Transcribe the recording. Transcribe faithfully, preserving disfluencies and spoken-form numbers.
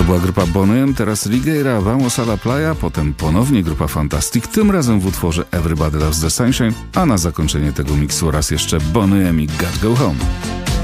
była grupa Boney M, teraz Ligueira, Vamos a la Playa, potem ponownie grupa Fantastic, tym razem w utworze Everybody Loves the Sunshine, a na zakończenie tego miksu raz jeszcze Boney M i Gotta Go Home.